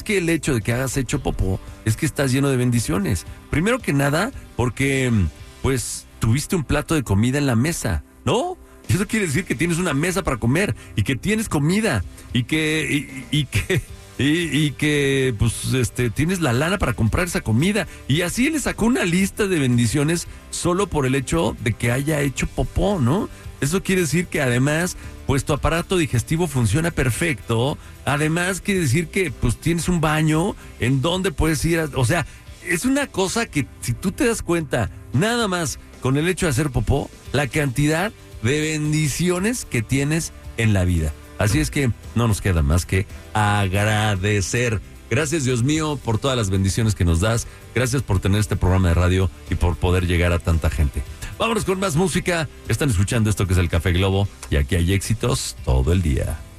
que el hecho de que hagas hecho popó es que estás lleno de bendiciones. Primero que nada, porque pues tuviste un plato de comida en la mesa, ¿no? Y eso quiere decir que tienes una mesa para comer y que tienes comida y que pues tienes la lana para comprar esa comida. Y así le sacó una lista de bendiciones solo por el hecho de que haya hecho popó, ¿no? Eso quiere decir que además, pues tu aparato digestivo funciona perfecto. Además quiere decir que pues tienes un baño en donde puedes ir o sea, es una cosa que si tú te das cuenta, nada más con el hecho de hacer popó, la cantidad de bendiciones que tienes en la vida. Así es que no nos queda más que agradecer. Gracias, Dios mío, por todas las bendiciones que nos das. Gracias por tener este programa de radio y por poder llegar a tanta gente. Vámonos con más música. Están escuchando esto que es el Café Globo y aquí hay éxitos todo el día.